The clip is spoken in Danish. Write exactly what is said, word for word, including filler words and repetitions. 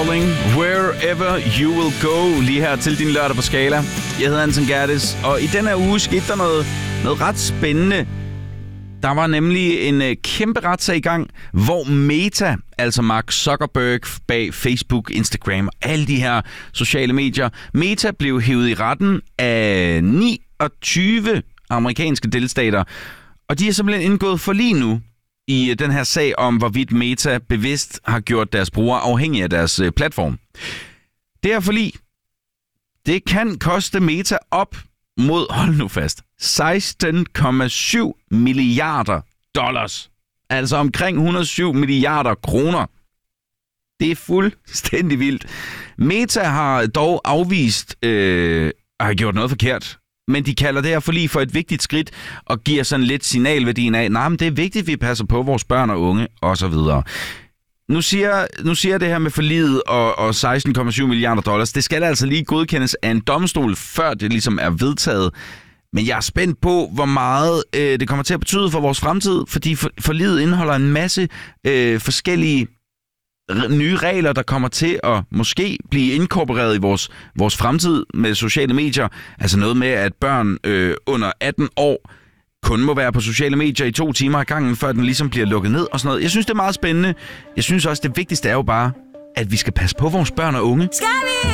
Darling, Wherever You Will Go, lige her til din lørdag på Skala. Jeg hedder Anton Gerdes, og i denne uge skete der noget, noget ret spændende. Der var nemlig en øh, kæmpe retssag i gang, hvor Meta, altså Mark Zuckerberg bag Facebook, Instagram og alle de her sociale medier, Meta blev hævet i retten af niogtyve amerikanske delstater, og de er simpelthen indgået forlig nu i den her sag om, hvorvidt Meta bevidst har gjort deres brugere afhængige af deres øh, platform. Det her forlig, det kan koste Meta op mod, hold nu fast, seksten komma syv milliarder dollars. Altså omkring et hundrede og syv milliarder kroner. Det er fuldstændig vildt. Meta har dog afvist øh, at have gjort noget forkert. Men de kalder det her forlig for et vigtigt skridt og giver sådan lidt signalværdien af, nej, men det er vigtigt, at vi passer på vores børn og unge osv. Nu siger, nu siger det her med forliget og, og seksten komma syv milliarder dollars, det skal altså lige godkendes af en domstol, før det ligesom er vedtaget. Men jeg er spændt på, hvor meget øh, det kommer til at betyde for vores fremtid, fordi for, forliget indeholder en masse øh, forskellige nye regler, der kommer til at måske blive inkorporeret i vores, vores fremtid med sociale medier. Altså noget med, at børn øh, under atten år kun må være på sociale medier i to timer ad gangen, før den ligesom bliver lukket ned og sådan noget. Jeg synes, det er meget spændende. Jeg synes også, det vigtigste er jo bare, at vi skal passe på vores børn og unge. Skal vi?